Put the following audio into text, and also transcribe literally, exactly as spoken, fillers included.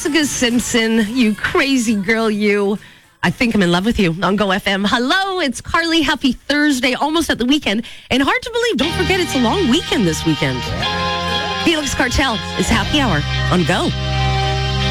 Jessica Simpson, you crazy girl, you. I think I'm in love with you on Go F M. Hello, it's Carly. Happy Thursday, almost at the weekend. And hard to believe, don't forget it's a long weekend this weekend. Felix Cartel is Happy Hour on Go.